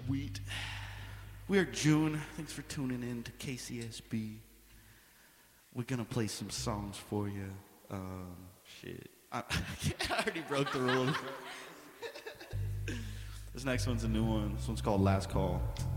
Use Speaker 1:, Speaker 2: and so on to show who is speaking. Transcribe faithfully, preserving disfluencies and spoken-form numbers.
Speaker 1: Sweet. We are June. Thanks for tuning in to K C S B. We're gonna play some songs for you. Um, shit. I, I already broke the rules. This next one's a new one. This one's called Last Call.